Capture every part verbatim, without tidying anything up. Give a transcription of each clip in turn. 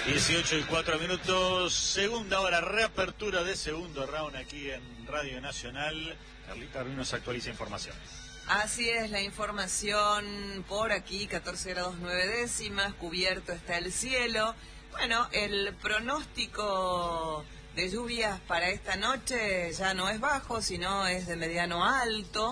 dieciocho y cuatro minutos, segunda hora, reapertura de segundo round aquí en Radio Nacional. Carlita Ruiz nos actualiza información. Así es, la información por aquí, catorce grados nueve décimas, cubierto está el cielo. Bueno, el pronóstico de lluvias para esta noche ya no es bajo, sino es de mediano a alto.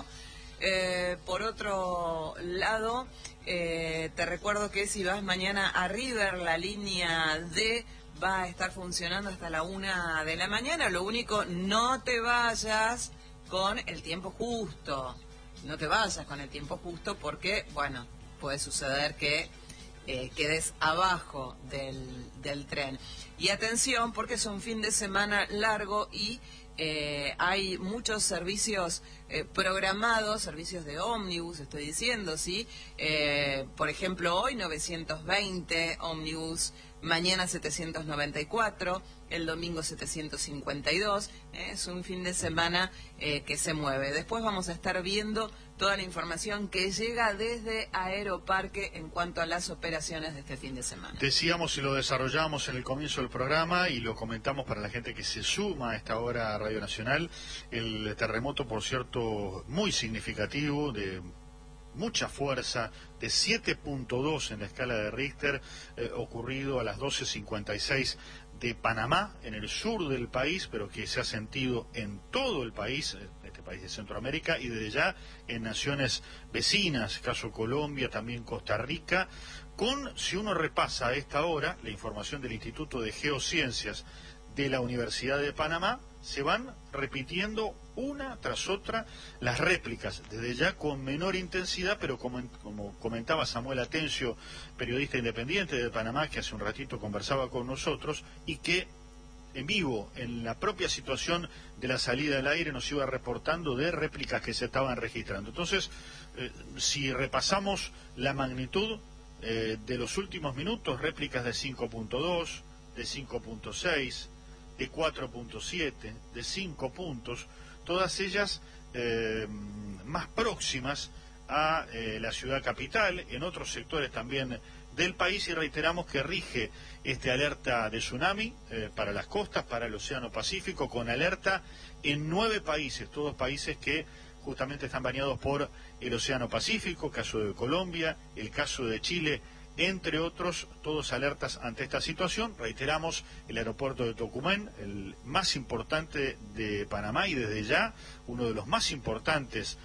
Eh, por otro lado, eh, te recuerdo que si vas mañana a River, la línea D va a estar funcionando hasta la una de la mañana. Lo único, no te vayas con el tiempo justo. No te vayas con el tiempo justo porque, bueno, puede suceder que eh, quedes abajo del, del tren. Y atención, porque es un fin de semana largo y eh, hay muchos servicios eh, programados, servicios de ómnibus, estoy diciendo, ¿sí? Eh, por ejemplo, hoy novecientos veinte ómnibus, mañana setecientos noventa y cuatro, el domingo setecientos cincuenta y dos, eh, es un fin de semana eh, que se mueve. Después vamos a estar viendo toda la información que llega desde Aeroparque en cuanto a las operaciones de este fin de semana. Decíamos y lo desarrollamos en el comienzo del programa y lo comentamos para la gente que se suma a esta hora a Radio Nacional, el terremoto, por cierto, muy significativo, de mucha fuerza, de siete punto dos en la escala de Richter, eh, ocurrido a las doce cincuenta y seis de Panamá, en el sur del país, pero que se ha sentido en todo el país, este país de Centroamérica, y desde ya en naciones vecinas, caso Colombia, también Costa Rica, con, si uno repasa a esta hora, la información del Instituto de Geociencias de la Universidad de Panamá, se van repitiendo una tras otra las réplicas, desde ya con menor intensidad, pero como, como comentaba Samuel Atencio, periodista independiente de Panamá, que hace un ratito conversaba con nosotros, y que en vivo, en la propia situación de la salida del aire, nos iba reportando de réplicas que se estaban registrando. Entonces, eh, si repasamos la magnitud eh, de los últimos minutos, réplicas de cinco punto dos, de cinco punto seis, de cuatro punto siete, de cinco puntos, todas ellas eh, más próximas a eh, la ciudad capital, en otros sectores también del país, y reiteramos que rige este alerta de tsunami eh, para las costas, para el Océano Pacífico, con alerta en nueve países, todos países que justamente están bañados por el Océano Pacífico, caso de Colombia, el caso de Chile, entre otros, todos alertas ante esta situación. Reiteramos, el aeropuerto de Tocumen, el más importante de Panamá y desde ya uno de los más importantes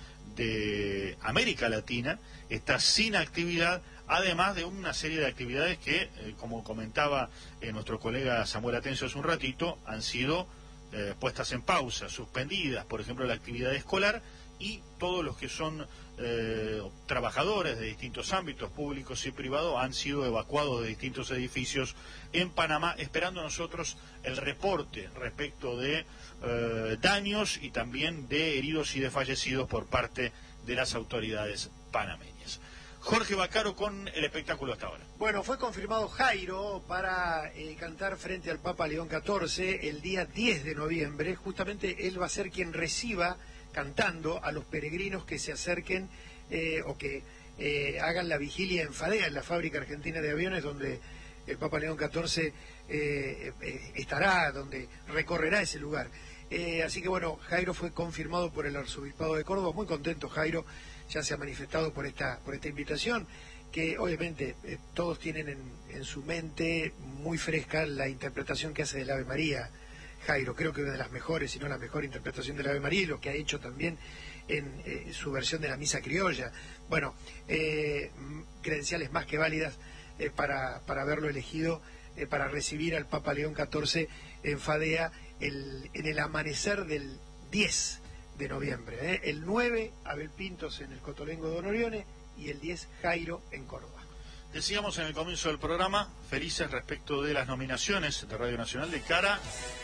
de América Latina, está sin actividad, además de una serie de actividades que, eh, como comentaba eh, nuestro colega Samuel Atencio hace un ratito, han sido eh, puestas en pausa, suspendidas, por ejemplo la actividad escolar, y todos los que son eh, trabajadores de distintos ámbitos públicos y privados han sido evacuados de distintos edificios en Panamá, esperando nosotros el reporte respecto de eh, daños y también de heridos y de fallecidos por parte de las autoridades panameñas. Jorge Bacaro con el espectáculo hasta ahora. Bueno, fue confirmado Jairo para eh, cantar frente al Papa León catorce el día diez de noviembre. Justamente él va a ser quien reciba cantando a los peregrinos que se acerquen eh, o que eh, hagan la vigilia en Fadea, en la fábrica argentina de aviones, donde el Papa León catorce eh, eh, estará, donde recorrerá ese lugar. Eh, así que bueno, Jairo fue confirmado por el Arzobispado de Córdoba, muy contento Jairo, ya se ha manifestado por esta, por esta invitación, que obviamente eh, todos tienen en, en su mente muy fresca la interpretación que hace del Ave María, Jairo. Creo que una de las mejores, si no la mejor interpretación del Ave María, y lo que ha hecho también en eh, su versión de la Misa Criolla. Bueno, eh, credenciales más que válidas eh, para, para haberlo elegido eh, para recibir al Papa León catorce en Fadea el, en el amanecer del diez de noviembre. ¿eh? El nueve, Abel Pintos en el Cotolengo de Don Orione, y el diez, Jairo en Córdoba. Decíamos en el comienzo del programa, felices respecto de las nominaciones de Radio Nacional de cara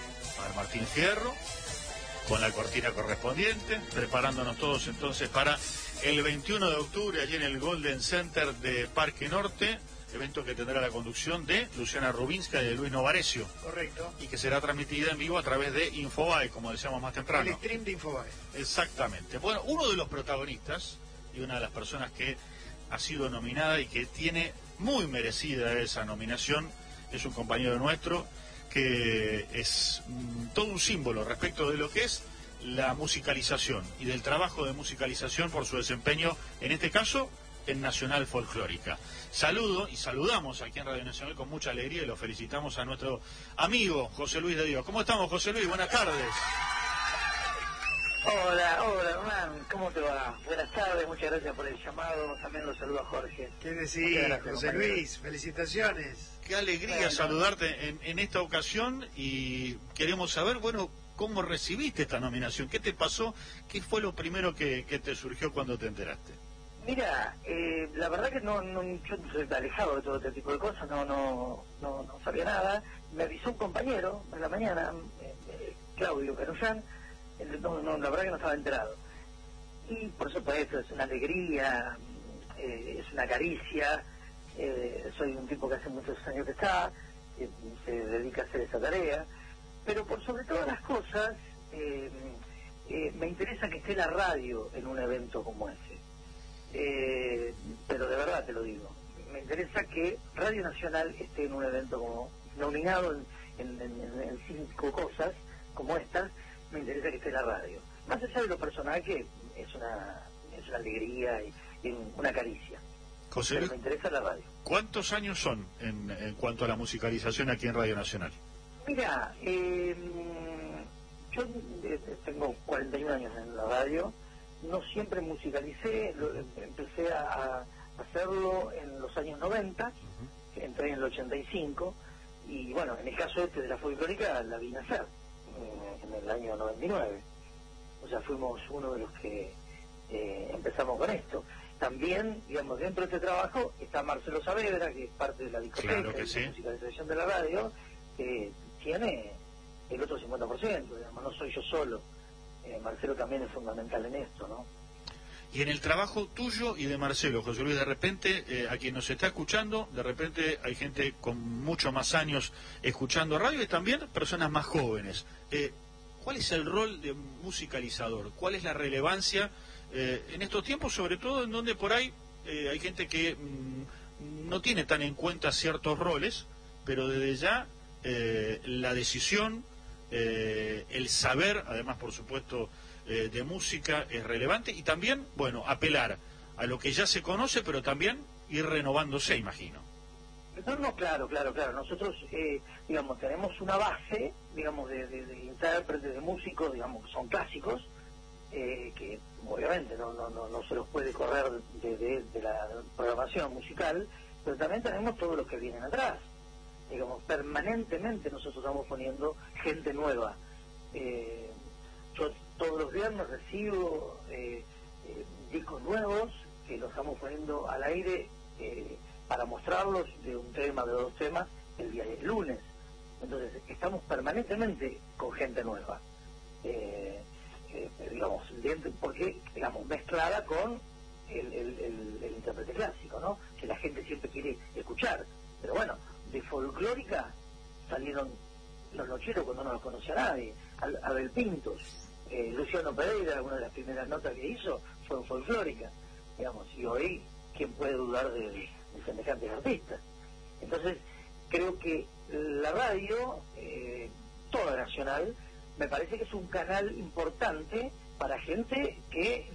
al Martín Fierro, con la cortina correspondiente, preparándonos todos entonces para el veintiuno de octubre, allí en el Golden Center de Parque Norte, evento que tendrá la conducción de Luciana Rubinska y de Luis Novarecio. Correcto. Y que será transmitida en vivo a través de Infobae, como decíamos más temprano. El stream de Infobae. Exactamente. Bueno, uno de los protagonistas y una de las personas que ha sido nominada y que tiene muy merecida esa nominación es un compañero nuestro que es mm, todo un símbolo respecto de lo que es la musicalización y del trabajo de musicalización por su desempeño, en este caso, en Nacional Folclórica. Saludo y saludamos aquí en Radio Nacional con mucha alegría y lo felicitamos a nuestro amigo José Luis de Dios. ¿Cómo estamos, José Luis? Buenas tardes. Hola, hola, Hernán, ¿cómo te va? Buenas tardes, muchas gracias por el llamado, también los saludo a Jorge. ¿Qué decís, gracias, José compañero. Luis? Felicitaciones. Qué alegría Bueno. saludarte en, en esta ocasión y queremos saber, bueno, cómo recibiste esta nominación, qué te pasó, qué fue lo primero que, que te surgió cuando te enteraste. Mira, eh, la verdad que no, no, yo soy alejado de todo este tipo de cosas, no, no, no, no sabía nada. Me avisó un compañero en la mañana, eh, eh, Claudio Perullán, no, no, la verdad que no estaba enterado. Y por supuesto es una alegría, eh, es una caricia, eh, soy un tipo que hace muchos años que está, eh, se dedica a hacer esa tarea, pero por sobre todas las cosas, eh, eh, me interesa que esté la radio en un evento como ese. Eh, pero de verdad te lo digo, me interesa que Radio Nacional esté en un evento como nominado en, en, en, en cinco cosas como estas. Me interesa que esté la radio, más allá de lo personal, que es una es una alegría y, y una caricia. José Pero Luis, me interesa la radio. ¿cuántos años son en, en cuanto a la musicalización aquí en Radio Nacional? Mira, eh, yo eh, tengo cuarenta y un años en la radio, no siempre musicalicé, lo, empecé a, a hacerlo en los años noventa, entré en el ochenta y cinco, y bueno, en el caso este de la folclórica la vine a hacer eh, en el año noventa y nueve, o sea, fuimos uno de los que eh, empezamos con esto. También, digamos, dentro de este trabajo está Marcelo Saavedra, que es parte de la discoteca, Claro que y sí. la musicalización de la radio, que tiene el otro cincuenta por ciento, digamos, no soy yo solo. Eh, Marcelo también es fundamental en esto, ¿no? Y en el trabajo tuyo y de Marcelo, José Luis, de repente, eh, a quien nos está escuchando, de repente hay gente con mucho más años escuchando radio y también personas más jóvenes. Eh, ¿Cuál es el rol de musicalizador? ¿Cuál es la relevancia eh, en estos tiempos, sobre todo en donde por ahí eh, hay gente que mmm, no tiene tan en cuenta ciertos roles, pero desde ya eh, la decisión, eh, el saber, además por supuesto, eh, de música es relevante y también, bueno, apelar a lo que ya se conoce, pero también ir renovándose, imagino. No, no, claro, claro, claro. Nosotros, eh, digamos, tenemos una base, digamos, de, de, de intérpretes, de músicos, digamos, que son clásicos, eh, que obviamente no, no, no, no se los puede correr de, de, de la programación musical, pero también tenemos todos los que vienen atrás. Digamos, permanentemente nosotros estamos poniendo gente nueva. Eh, yo todos los viernes recibo eh, eh, discos nuevos que los estamos poniendo al aire eh, para mostrarlos de un tema, de dos temas, el día del lunes. Entonces, estamos permanentemente con gente nueva. Eh, eh, digamos, dentro, porque, digamos, mezclada con el, el, el, el intérprete clásico, ¿no? Que la gente siempre quiere escuchar. Pero bueno, de folclórica salieron los nocheros cuando no los conocía nadie, Abel Pintos, eh, Luciano Pereira, una de las primeras notas que hizo fue en folclórica, digamos, y hoy, ¿quién puede dudar de, de semejantes artistas? Entonces, creo que la radio, eh, toda nacional, me parece que es un canal importante para gente que